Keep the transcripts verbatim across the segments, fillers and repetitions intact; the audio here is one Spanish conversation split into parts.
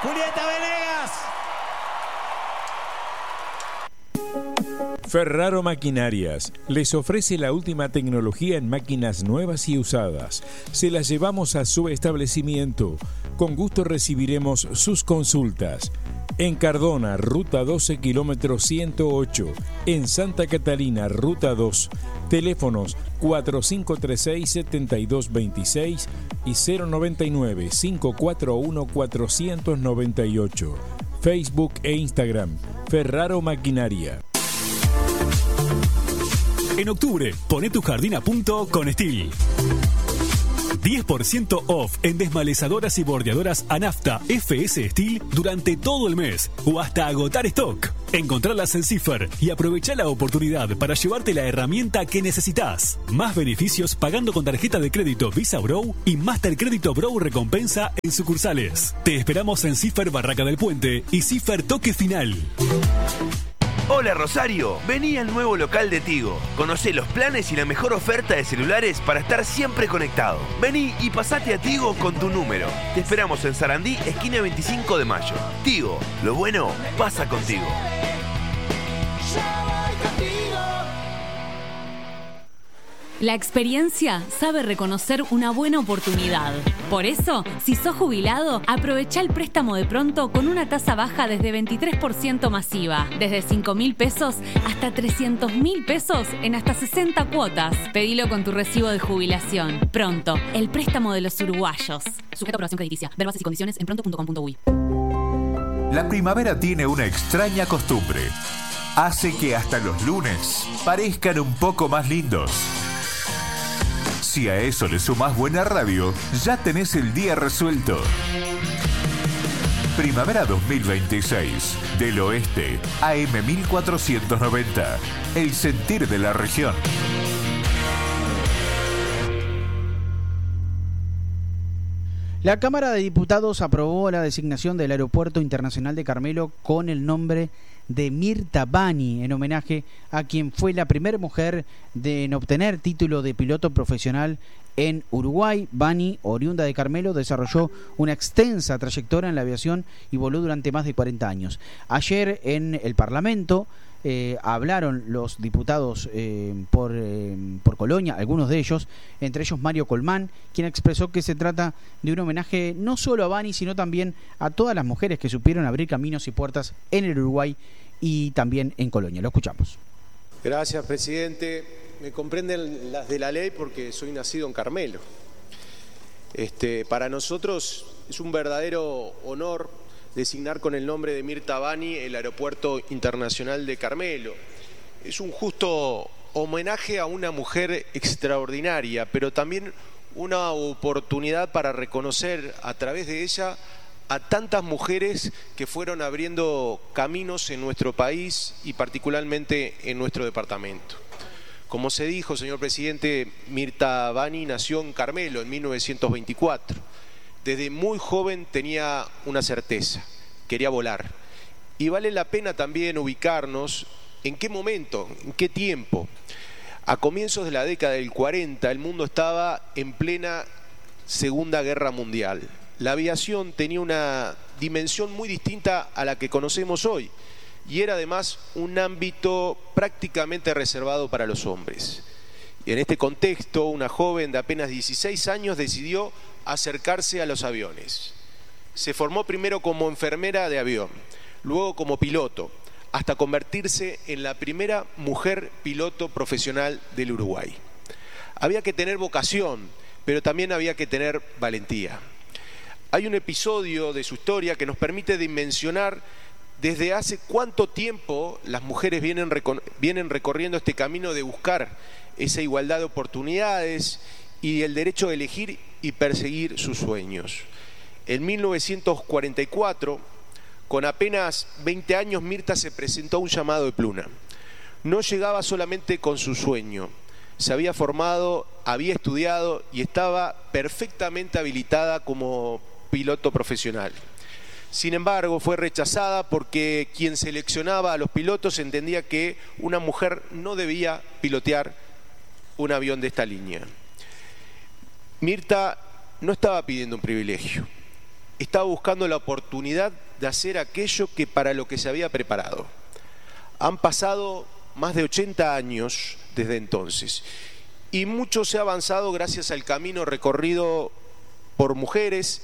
Julieta Venegas. Ferraro Maquinarias les ofrece la última tecnología en máquinas nuevas y usadas. Se las llevamos a su establecimiento. Con gusto recibiremos sus consultas. En Cardona, Ruta doce, kilómetro ciento ocho. En Santa Catalina, Ruta dos. Teléfonos cuatro cinco tres seis, siete dos dos seis y cero noventa y nueve, cinco cuatro uno, cuatro nueve ocho. Facebook e Instagram, Ferraro Maquinaria. En octubre, poné tu jardín a punto con Steel. diez por ciento off en desmalezadoras y bordeadoras Anafta F S Steel durante todo el mes o hasta agotar stock. Encontralas en Cipher y aprovecha la oportunidad para llevarte la herramienta que necesitas. Más beneficios pagando con tarjeta de crédito Visa Bro y Master Crédito Bro Recompensa en sucursales. Te esperamos en Cipher Barraca del Puente y Cipher Toque Final. Hola Rosario, vení al nuevo local de Tigo. Conocé los planes y la mejor oferta de celulares para estar siempre conectado. Vení y pasate a Tigo con tu número. Te esperamos en Sarandí, esquina veinticinco de mayo. Tigo, lo bueno pasa contigo. La experiencia sabe reconocer una buena oportunidad. Por eso, si sos jubilado, aprovecha el préstamo de pronto con una tasa baja desde veintitrés por ciento masiva, desde cinco mil pesos hasta trescientos mil pesos en hasta sesenta cuotas. Pedilo con tu recibo de jubilación. Pronto, el préstamo de los uruguayos. Sujeto a aprobación crediticia. Ver bases y condiciones en pronto punto com punto uy. La primavera tiene una extraña costumbre. Hace que hasta los lunes parezcan un poco más lindos. Si a eso le sumás buena radio, ya tenés el día resuelto. Primavera dos mil veintiséis, del Oeste, A M mil cuatrocientos noventa. El sentir de la región. La Cámara de Diputados aprobó la designación del Aeropuerto Internacional de Carmelo con el nombre de Mirta Bani, en homenaje a quien fue la primera mujer de, en obtener título de piloto profesional en Uruguay. Bani, oriunda de Carmelo, desarrolló una extensa trayectoria en la aviación y voló durante más de cuarenta años. Ayer en el Parlamento eh, hablaron los diputados eh, por, eh, por Colonia, algunos de ellos, entre ellos Mario Colmán, quien expresó que se trata de un homenaje no solo a Bani, sino también a todas las mujeres que supieron abrir caminos y puertas en el Uruguay y también en Colonia. Lo escuchamos. Gracias, presidente. Me comprenden las de la ley porque soy nacido en Carmelo. Este, para nosotros es un verdadero honor designar con el nombre de Mirta Bani el Aeropuerto Internacional de Carmelo. Es un justo homenaje a una mujer extraordinaria, pero también una oportunidad para reconocer a través de ella a tantas mujeres que fueron abriendo caminos en nuestro país y particularmente en nuestro departamento. Como se dijo, señor presidente, Mirta Bani nació en Carmelo en mil novecientos veinticuatro. Desde muy joven tenía una certeza, quería volar. Y vale la pena también ubicarnos en qué momento, en qué tiempo. A comienzos de la década del cuarenta, el mundo estaba en plena Segunda Guerra Mundial. La aviación tenía una dimensión muy distinta a la que conocemos hoy y era además un ámbito prácticamente reservado para los hombres. Y en este contexto, una joven de apenas dieciséis años decidió acercarse a los aviones. Se formó primero como enfermera de avión, luego como piloto, hasta convertirse en la primera mujer piloto profesional del Uruguay. Había que tener vocación, pero también había que tener valentía. Hay un episodio de su historia que nos permite dimensionar desde hace cuánto tiempo las mujeres vienen, recor- vienen recorriendo este camino de buscar esa igualdad de oportunidades y el derecho de elegir y perseguir sus sueños. En mil novecientos cuarenta y cuatro, con apenas veinte años, Mirta se presentó a un llamado de Pluna. No llegaba solamente con su sueño, se había formado, había estudiado y estaba perfectamente habilitada como piloto profesional. Sin embargo, fue rechazada porque quien seleccionaba a los pilotos entendía que una mujer no debía pilotear un avión de esta línea. Mirta no estaba pidiendo un privilegio, estaba buscando la oportunidad de hacer aquello que para lo que se había preparado. Han pasado más de ochenta años desde entonces y mucho se ha avanzado gracias al camino recorrido por mujeres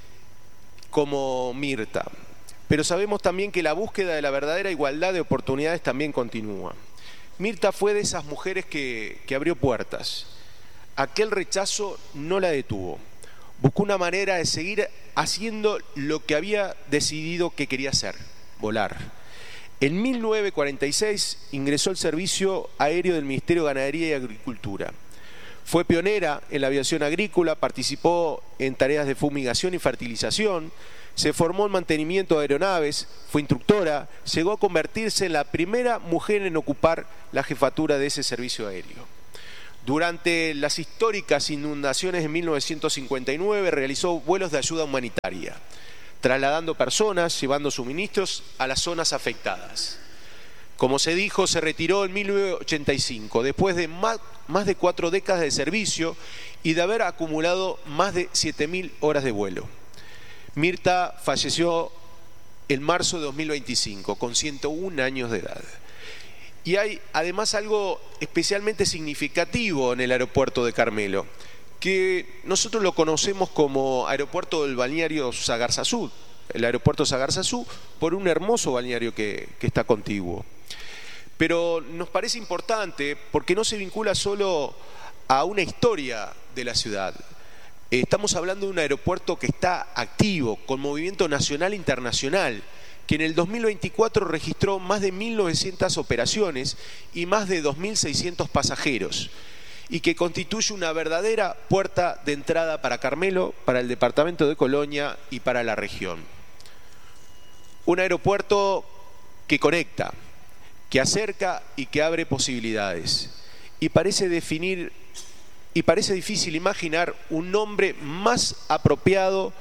como Mirta. Pero sabemos también que la búsqueda de la verdadera igualdad de oportunidades también continúa. Mirta fue de esas mujeres que, que abrió puertas. Aquel rechazo no la detuvo. Buscó una manera de seguir haciendo lo que había decidido que quería hacer, volar. En mil novecientos cuarenta y seis ingresó al servicio aéreo del Ministerio de Ganadería y Agricultura. Fue pionera en la aviación agrícola, participó en tareas de fumigación y fertilización, se formó en mantenimiento de aeronaves, fue instructora, llegó a convertirse en la primera mujer en ocupar la jefatura de ese servicio aéreo. Durante las históricas inundaciones de mil novecientos cincuenta y nueve realizó vuelos de ayuda humanitaria, trasladando personas, llevando suministros a las zonas afectadas. Como se dijo, se retiró en mil novecientos ochenta y cinco, después de más, más de cuatro décadas de servicio y de haber acumulado más de siete mil horas de vuelo. Mirta falleció en marzo de dos mil veinticinco, con ciento un años de edad. Y hay además algo especialmente significativo en el aeropuerto de Carmelo, que nosotros lo conocemos como aeropuerto del balneario Sagarzazú, el aeropuerto Sagarzazú, por un hermoso balneario que, que está contiguo. Pero nos parece importante porque no se vincula solo a una historia de la ciudad. Estamos hablando de un aeropuerto que está activo, con movimiento nacional e internacional, que en el dos mil veinticuatro registró más de mil novecientas operaciones y más de dos mil seiscientos pasajeros, y que constituye una verdadera puerta de entrada para Carmelo, para el departamento de Colonia y para la región. Un aeropuerto que conecta, que acerca y que abre posibilidades. Y parece definir, y parece difícil imaginar un nombre más apropiado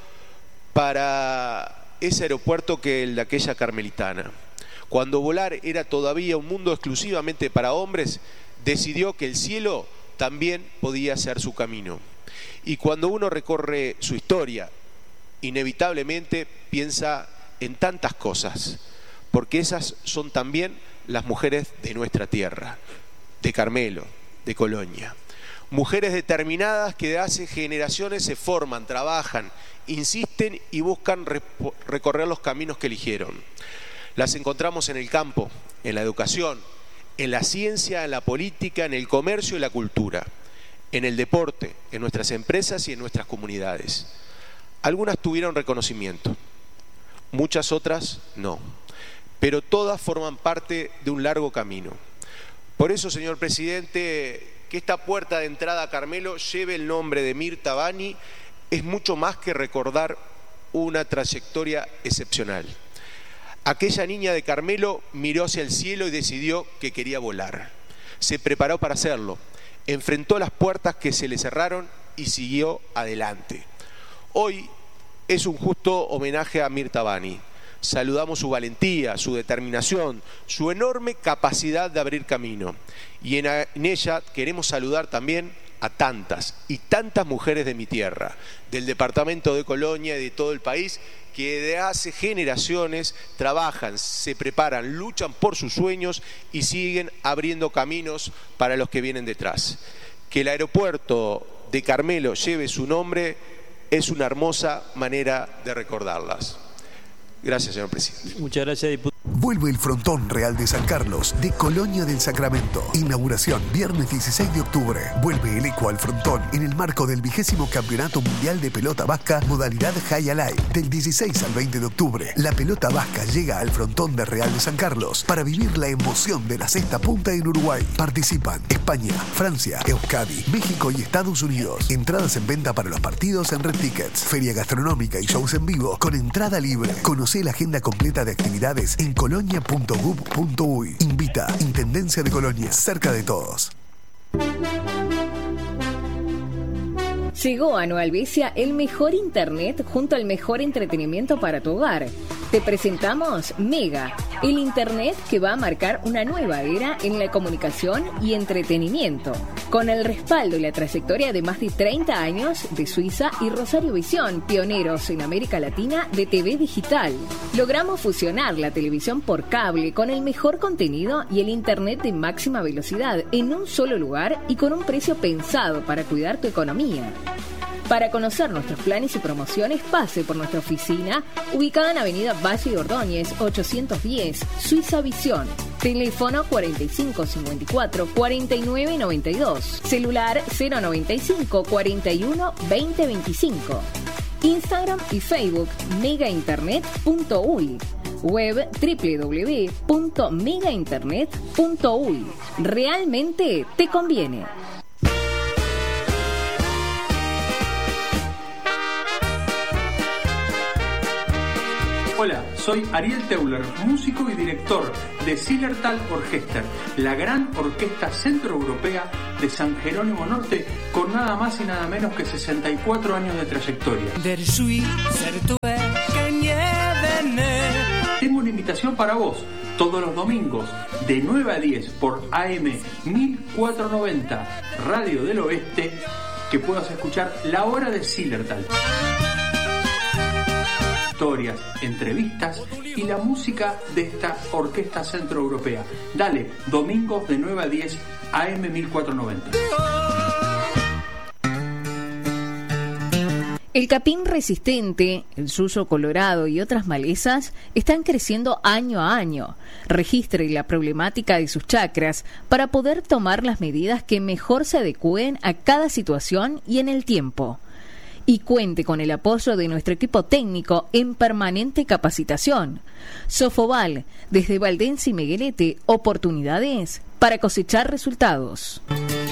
para ese aeropuerto que el de aquella carmelitana. Cuando volar era todavía un mundo exclusivamente para hombres, decidió que el cielo también podía ser su camino. Y cuando uno recorre su historia, inevitablemente piensa en tantas cosas, porque esas son también las mujeres de nuestra tierra, de Carmelo, de Colonia. Mujeres determinadas que de hace generaciones se forman, trabajan, insisten y buscan recorrer los caminos que eligieron. Las encontramos en el campo, en la educación, en la ciencia, en la política, en el comercio y la cultura, en el deporte, en nuestras empresas y en nuestras comunidades. Algunas tuvieron reconocimiento, muchas otras no, pero todas forman parte de un largo camino. Por eso, señor presidente, que esta puerta de entrada a Carmelo lleve el nombre de Mirta Bani es mucho más que recordar una trayectoria excepcional. Aquella niña de Carmelo miró hacia el cielo y decidió que quería volar. Se preparó para hacerlo, enfrentó las puertas que se le cerraron y siguió adelante. Hoy es un justo homenaje a Mirta Bani. Saludamos su valentía, su determinación, su enorme capacidad de abrir camino. Y en, en ella queremos saludar también a tantas y tantas mujeres de mi tierra, del departamento de Colonia y de todo el país, que de hace generaciones trabajan, se preparan, luchan por sus sueños y siguen abriendo caminos para los que vienen detrás. Que el aeropuerto de Carmelo lleve su nombre es una hermosa manera de recordarlas. Gracias, señor presidente. Muchas gracias, diputado. Vuelve el Frontón Real de San Carlos de Colonia del Sacramento. Inauguración viernes dieciséis de octubre. Vuelve el eco al Frontón en el marco del vigésimo Campeonato Mundial de Pelota Vasca modalidad High Alive. Del dieciséis al veinte de octubre, la pelota vasca llega al Frontón de Real de San Carlos para vivir la emoción de la sexta punta en Uruguay. Participan España, Francia, Euskadi, México y Estados Unidos. Entradas en venta para los partidos en Red Tickets. Feria gastronómica y shows en vivo con entrada libre. Conoce la agenda completa de actividades en colonia punto gov punto uy. Invita Intendencia de Colonia, cerca de todos. Llegó a Nueva Albesia el mejor internet junto al mejor entretenimiento para tu hogar. Te presentamos Mega, el internet que va a marcar una nueva era en la comunicación y entretenimiento. Con el respaldo y la trayectoria de más de treinta años de Suiza y Rosario Visión, pioneros en América Latina de T V digital. Logramos fusionar la televisión por cable con el mejor contenido y el internet de máxima velocidad en un solo lugar y con un precio pensado para cuidar tu economía. Para conocer nuestros planes y promociones, pase por nuestra oficina, ubicada en Avenida Valle de Ordóñez, ochocientos diez, Suiza Visión. Teléfono cuarenta y cinco cincuenta y cuatro, cuarenta y nueve noventa y dos. Celular cero noventa y cinco, cuarenta y uno, veinte veinticinco. Instagram y Facebook megainternet punto uy. Web doble u doble u doble u punto megainternet punto uy. Realmente te conviene. Hola, soy Ariel Teuler, músico y director de Zillertal Orchester, la gran orquesta centroeuropea de San Jerónimo Norte, con nada más y nada menos que sesenta y cuatro años de trayectoria. Tengo una invitación para vos, todos los domingos, de nueve a diez, por A M mil cuatrocientos noventa, Radio del Oeste, que puedas escuchar La Hora de Zillertal. Historias, entrevistas y la música de esta orquesta centroeuropea. Dale, domingos de nueve a diez, A M mil cuatrocientos noventa. El capín resistente, el suyo colorado y otras malezas están creciendo año a año. Registre la problemática de sus chacras para poder tomar las medidas que mejor se adecúen a cada situación y en el tiempo. Y cuente con el apoyo de nuestro equipo técnico en permanente capacitación. Sofoval, desde Valdense y Miguelete, oportunidades para cosechar resultados.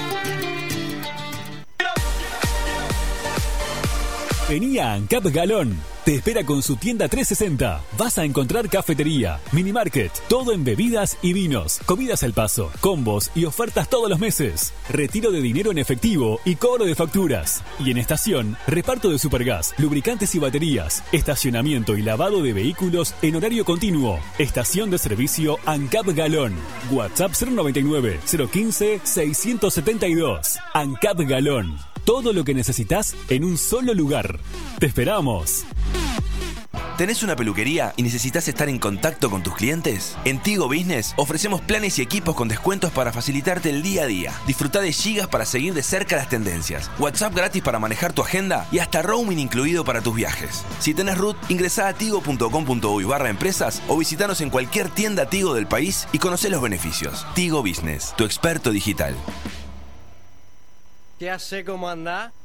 Vení a ANCAP Galón. Te espera con su tienda trescientos sesenta. Vas a encontrar cafetería, mini market, todo en bebidas y vinos, comidas al paso, combos y ofertas todos los meses. Retiro de dinero en efectivo y cobro de facturas. Y en estación, reparto de supergas, lubricantes y baterías, estacionamiento y lavado de vehículos en horario continuo. Estación de servicio ANCAP Galón. WhatsApp cero noventa y nueve, cero quince, seiscientos setenta y dos. ANCAP Galón. Todo lo que necesitas en un solo lugar. ¡Te esperamos! ¿Tenés una peluquería y necesitas estar en contacto con tus clientes? En Tigo Business ofrecemos planes y equipos con descuentos para facilitarte el día a día. Disfruta de gigas para seguir de cerca las tendencias, WhatsApp gratis para manejar tu agenda y hasta roaming incluido para tus viajes. Si tenés root, ingresá a tigo punto com punto uy barra empresas o visitanos en cualquier tienda Tigo del país y conocé los beneficios. Tigo Business, tu experto digital. ¿Qué hace? ¿Cómo anda?